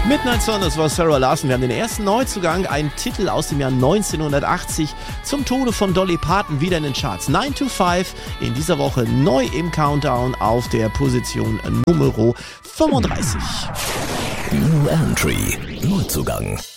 Midnight Sun, das war Sarah Larson. Wir haben den ersten Neuzugang, einen Titel aus dem Jahr 1980 zum Tode von Dolly Parton wieder in den Charts. 9 to 5 in dieser Woche neu im Countdown auf der Position Nummer 35. New Entry, Neuzugang.